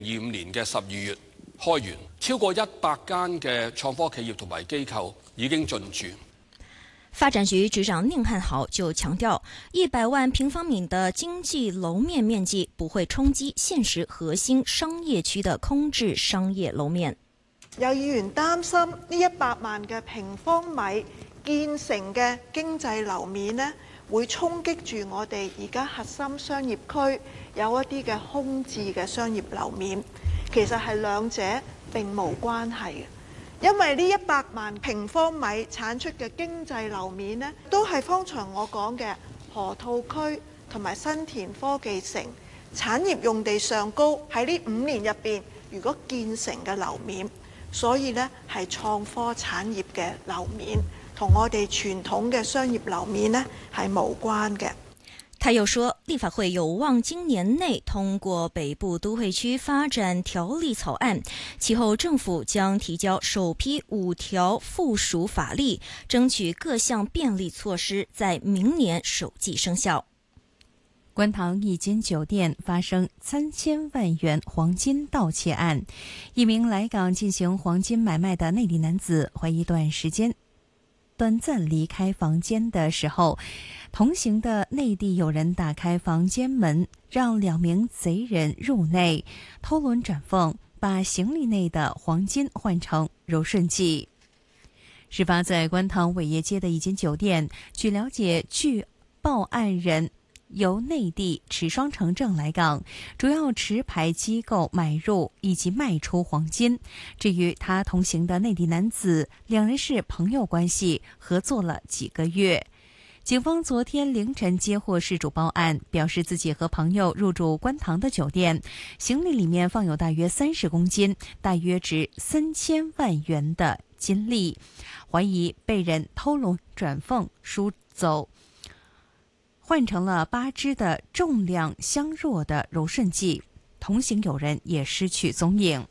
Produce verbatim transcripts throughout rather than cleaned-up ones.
二五年嘅十二月開園，超過一百間嘅創科企業同埋機構已經進駐。 发展局局长宁汉豪就強調，一百萬平方米的經濟樓面面積不會衝擊現實核心商業區的空置商業樓面。 有議員擔心呢一百萬嘅平方米建成嘅經濟樓面呢，會衝擊住我哋而家核心商業區有一啲嘅空置嘅商業樓面，其實係兩者並無關係嘅。因為呢一百萬平方米產出嘅經濟樓面呢，都係方才我講嘅河套區同埋新田科技城產業用地上高喺呢五年入邊，如果建成嘅樓面，所以呢係創科產業嘅樓面，同我哋傳統嘅商業樓面呢係無關嘅。 他又說，立法會有望今年內通過北部都會區發展條例草案，其後政府將提交首批五條附屬法例，爭取各項便利措施在明年首季生效。 觀塘一間酒店發生三千萬元黃金盜竊案，一名來港進行黃金買賣的內地男子懷疑短時間短暫離開房間的時候，同行的內地友人打開房間門，讓兩名賊人入內偷龍轉鳳，把行李內的黃金換成柔順劑。事發在觀塘偉業街的一間酒店，據了解，據報案人由內地持雙程證來港，主要持牌機構買入以及賣出黃金。至於他同行的內地男子，兩人是朋友關係，合作了幾個月。警方昨天凌晨接獲事主報案，表示自己和朋友入住觀塘的酒店，行李裡面放有大約三十公斤，大約值三千萬元的金粒，懷疑被人偷龍轉鳳輸走，換成了八支的重量相若的柔順劑，同行友人也失去蹤影。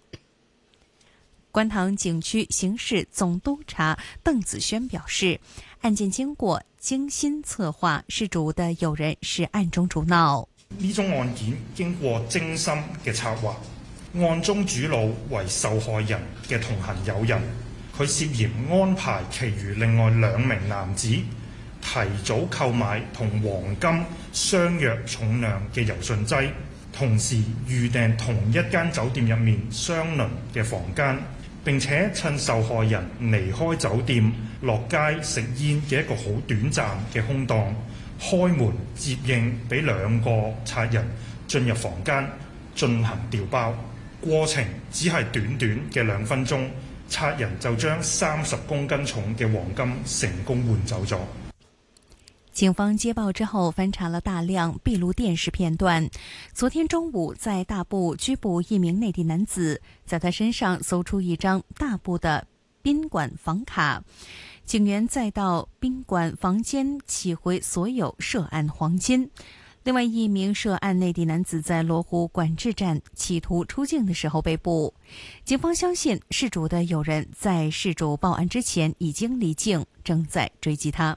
觀塘警區刑事總督察鄧子軒表示，案件經過精心策劃，事主的友人是案中主腦。 呢宗案件經過精心嘅策劃，案中主腦為受害人嘅同行友人，佢涉嫌安排其餘另外兩名男子提早購買同黃金相若重量嘅柔順劑，同時預訂同一間酒店入面相鄰嘅房間，並且趁受害人離開酒店落街食煙嘅一個好短暫嘅空檔，開門接應俾兩個賊人進入房間進行調包。過程只係短短嘅兩分鐘，賊人就將三十公斤重嘅黃金成功換走咗。 警方接報之後翻查了大量閉路電視片段，昨天中午在大埔拘捕一名內地男子，在他身上搜出一張大埔的賓館房卡，警員再到賓館房間取回所有涉案黃金。另外一名涉案內地男子在羅湖管制站企圖出境的時候被捕，警方相信事主的友人在事主報案之前已經離境，正在追擊他。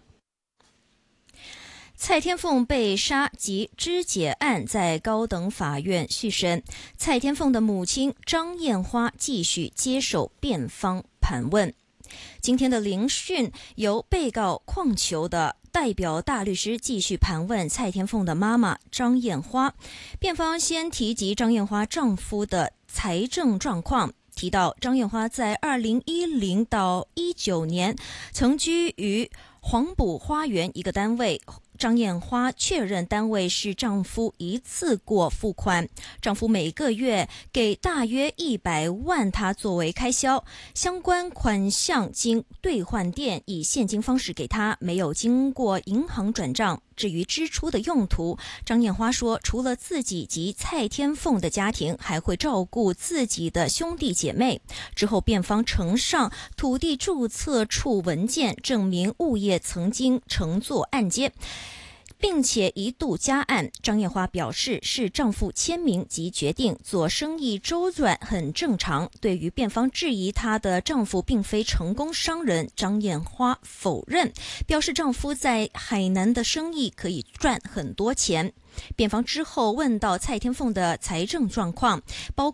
蔡天鳳被殺及肢解案在高等法院續審，蔡天鳳的母親張燕花繼續接受辯方盤問。今天的聆訊由被告鄺球的代表大律師繼續盤問蔡天鳳的媽媽張燕花。辯方先提及張燕花丈夫的財政狀況，提到張燕花在二零一零到一九年曾居於黃埔花園一個單位，張燕花確認單位是丈夫一次過付款，丈夫每個月給大約一百萬她作為開銷，相關款項經兌換店以現金方式給她，沒有經過銀行轉賬。至於支出的用途，張燕花說，除了自己及蔡天鳳的家庭，還會照顧自己的兄弟姐妹。之後辯方呈上土地註冊處文件，證明物業曾經承做按揭。 并且一度加案。张艳花表示，是丈夫签名及决定，做生意周转很正常。对于辩方质疑她的丈夫并非成功商人，张艳花否认，表示丈夫在海南的生意可以赚很多钱。辩方之后问到蔡天凤的财政状况，包括